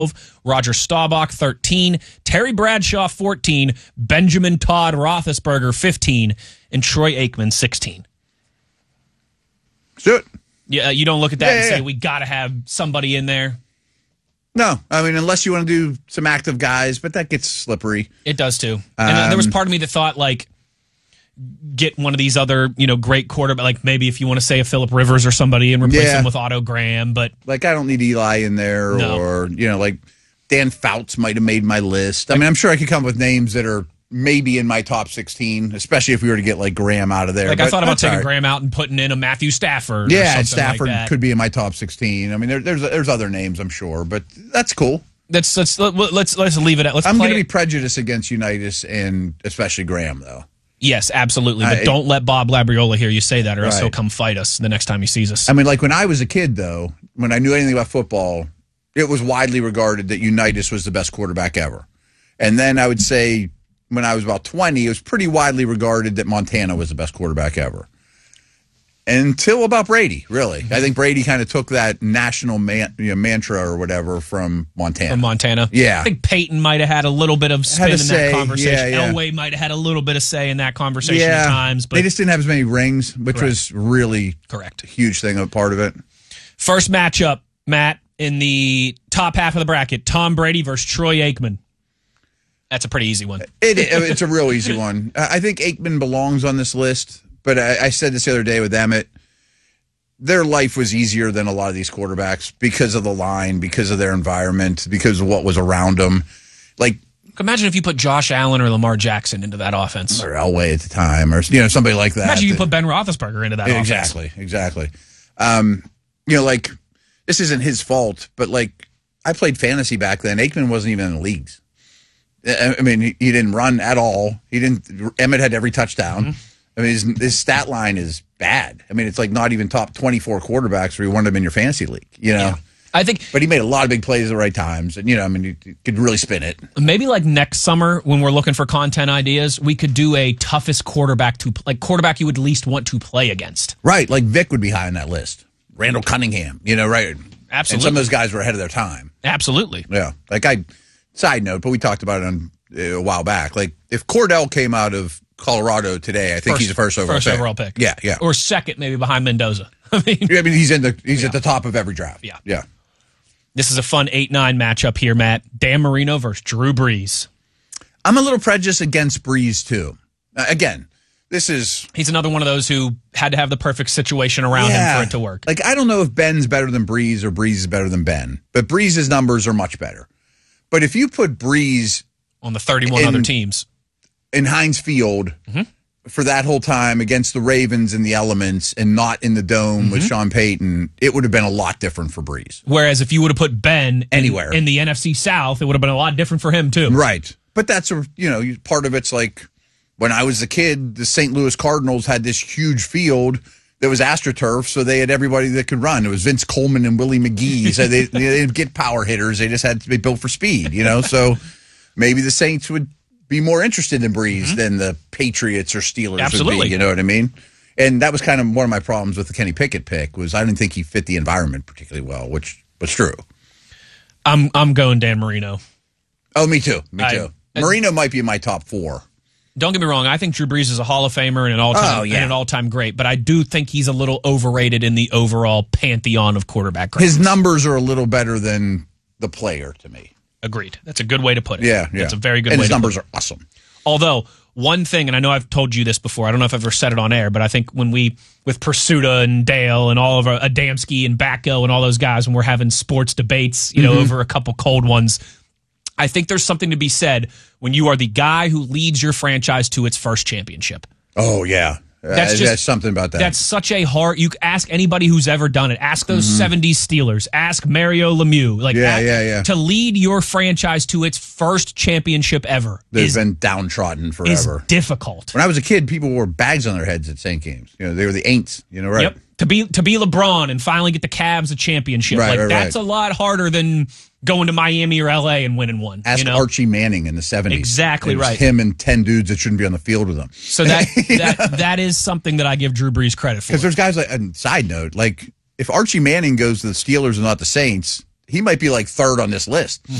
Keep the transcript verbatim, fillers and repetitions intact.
Roger Staubach, thirteen, Terry Bradshaw, fourteen, Benjamin Todd Roethlisberger, fifteen, and Troy Aikman, sixteen. Let's do it. Yeah, you don't look at that yeah, and yeah, say, yeah. we got to have somebody in there. No, I mean, unless you want to do some active guys, but that gets slippery. It does, too. And um, there was part of me that thought, like, get one of these other, you know, great quarterback, like maybe if you want to say a Phillip Rivers or somebody and replace yeah. him with Otto Graham, but... Like, I don't need Eli in there, no. or, you know, like, Dan Fouts might have made my list. I mean, I'm sure I could come up with names that are maybe in my top sixteen, especially if we were to get, like, Graham out of there. Like, but I thought about taking right. Graham out and putting in a Matthew Stafford yeah, or something and Stafford like that. could be in my top sixteen. I mean, there, there's there's other names, I'm sure, but that's cool. Let's, let's, let's, let's leave it at... Let's I'm play going to it. be prejudiced against Unitas and especially Graham, though. Yes, absolutely. But I, don't let Bob Labriola hear you say that, or else right. he'll come fight us the next time he sees us. I mean, like when I was a kid, though, when I knew anything about football, it was widely regarded that Unitas was the best quarterback ever. And then I would say when I was about twenty, it was pretty widely regarded that Montana was the best quarterback ever. Until about Brady, really. I think Brady kind of took that national man, you know, mantra or whatever from Montana. From Montana. Yeah. I think Peyton might have had a little bit of spin in say, that conversation. yeah, yeah. Elway might have had a little bit of say in that conversation yeah. at times. But they just didn't have as many rings, which Correct. was really Correct. a huge thing, a part of it. First matchup, Matt, in the top half of the bracket, Tom Brady versus Troy Aikman. That's a pretty easy one. It, it's a real easy one. I think Aikman belongs on this list, but I, I said this the other day with Emmett. Their life was easier than a lot of these quarterbacks because of the line, because of their environment, because of what was around them. Like, imagine if you put Josh Allen or Lamar Jackson into that offense. Or Elway at the time, or you know somebody like that. Imagine you put Ben Roethlisberger into that exactly, offense. Exactly, exactly. Um, you know, like, this isn't his fault, but like, I played fantasy back then. Aikman wasn't even in the leagues. I mean, he, he didn't run at all. He didn't. Emmett had every touchdown. Mm-hmm. I mean, his, his stat line is bad. I mean, it's like not even top twenty-four quarterbacks where you wanted him in your fantasy league, you know? Yeah. I think, but he made a lot of big plays at the right times, and, you know, I mean, he, he could really spin it. Maybe like next summer when we're looking for content ideas, we could do a toughest quarterback to, like, quarterback you would least want to play against. Right, like Vic would be high on that list. Randall Cunningham, you know, right? Absolutely. And some of those guys were ahead of their time. Absolutely. Yeah. Like, I, side note, but we talked about it on, uh, a while back. Like, if Cordell came out of Colorado today, I think first, he's the first overall first pick. overall pick. Yeah, yeah. Or second, maybe behind Mendoza. I mean, yeah, I mean, he's in the he's yeah. at the top of every draft. Yeah, yeah. This is a fun eight nine matchup here, Matt. Dan Marino versus Drew Brees. I'm a little prejudiced against Brees too. Uh, again, this is he's another one of those who had to have the perfect situation around yeah, him for it to work. Like, I don't know if Ben's better than Brees or Brees is better than Ben, but Brees' numbers are much better. But if you put Brees on the thirty-one in, other teams in Heinz Field. Mm-hmm. For that whole time against the Ravens in the elements and not in the dome mm-hmm. with Sean Payton, it would have been a lot different for Brees. Whereas if you would have put Ben anywhere in, in the N F C South, it would have been a lot different for him too. Right. But that's, a you know, part of it's like when I was a kid, the Saint Louis Cardinals had this huge field that was AstroTurf, so they had everybody that could run. It was Vince Coleman and Willie McGee. So they, they didn't get power hitters. They just had to be built for speed, you know? So maybe the Saints would be more interested in Brees mm-hmm. than the Patriots or Steelers Absolutely. would be, you know what I mean? And that was kind of one of my problems with the Kenny Pickett pick was I didn't think he fit the environment particularly well, which was true. I'm I'm going Dan Marino. Oh, me too. Me I, too. I, Marino might be in my top four. Don't get me wrong. I think Drew Brees is a Hall of Famer and an all-time oh, yeah. and an all-time great, but I do think he's a little overrated in the overall pantheon of quarterback greatness. His numbers are a little better than the player to me. Agreed. That's a good way to put it. Yeah, yeah. That's a very good and way to to put it. His numbers are awesome. Although, one thing, and I know I've told you this before, I don't know if I've ever said it on air, but I think when we, with Pursuta and Dale and all of our, Adamski and Backo and all those guys, when we're having sports debates, you know, mm-hmm. over a couple cold ones, I think there's something to be said when you are the guy who leads your franchise to its first championship. Oh, yeah. That's uh, just that's something about that. That's such a hard. You ask anybody who's ever done it. Ask those mm-hmm. seventies Steelers. Ask Mario Lemieux. Like, yeah, ask, yeah, yeah. To lead your franchise to its first championship ever. They've is, been downtrodden forever. Is difficult. When I was a kid, people wore bags on their heads at Saint games. You know, they were the Aints. You know, right? Yep. To be to be LeBron and finally get the Cavs a championship. Right, like right, that's right. a lot harder than going to Miami or L A and winning one. Ask you know? Archie Manning in the seventies. Exactly right. Him and ten dudes that shouldn't be on the field with him. So that that that is something that I give Drew Brees credit for. Because there's guys like, and side note, like if Archie Manning goes to the Steelers and not the Saints, he might be like third on this list.